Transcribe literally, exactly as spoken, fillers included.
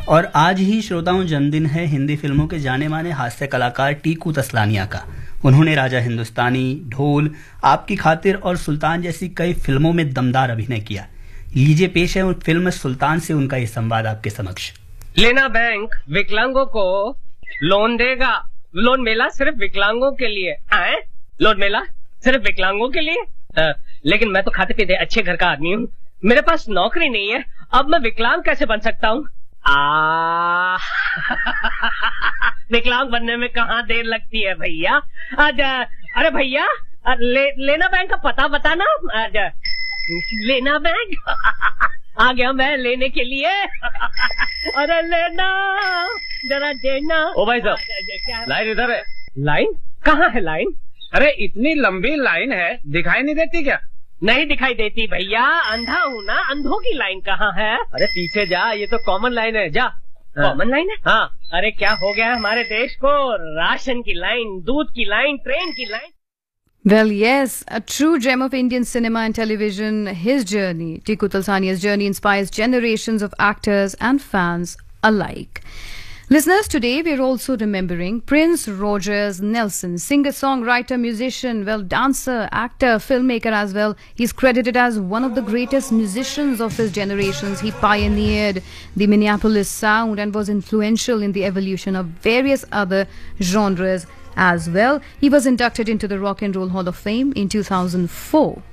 और आज ही श्रोताओं जन्मदिन है हिंदी फिल्मों के जाने माने हास्य कलाकार टीकू तसलानिया का। उन्होंने राजा हिंदुस्तानी, ढोल, आपकी खातिर और सुल्तान जैसी कई फिल्मों में दमदार अभिनय किया। लीजिए पेश है उन फिल्म सुल्तान से उनका ये संवाद आपके समक्ष। लेना बैंक विकलांगों को लोन देगा, लोन मेला सिर्फ विकलांगों के लिए। आए? लोन मेला सिर्फ विकलांगों के लिए? आ, लेकिन मैं तो खाते पीते अच्छे घर का आदमी हूँ, मेरे पास नौकरी नहीं है, अब मैं विकलांग कैसे बन सकता हूँ? आ विकलांग बनने में कहाँ देर लगती है भैया। अरे भैया ले, लेना बैंक का पता बताना। लेना बैंक आ गया मैं लेने के लिए। अरे लेना जरा देना। ओ भाई साहब लाइन इधर है। लाइन कहाँ है लाइन? अरे इतनी लंबी लाइन है, दिखाई नहीं देती क्या? नहीं दिखाई देती भैया, अंधा हूँ ना, अंधों की लाइन कहाँ है? अरे पीछे जा, ये तो कॉमन लाइन है, जा। कॉमन लाइन है? हाँ। अरे क्या हो गया हमारे देश को? राशन की लाइन, दूध की लाइन, ट्रेन की line. Well, yes, a true gem of Indian cinema and television. His journey, Ticku Talsania's journey, inspires generations of actors and fans alike. Listeners, today we are also remembering Prince Rogers Nelson, singer, songwriter, musician, well, dancer, actor, filmmaker as well. He's credited as one of the greatest musicians of his generations. He pioneered the Minneapolis sound and was influential in the evolution of various other genres as well. He was inducted into the Rock and Roll Hall of Fame in two thousand four.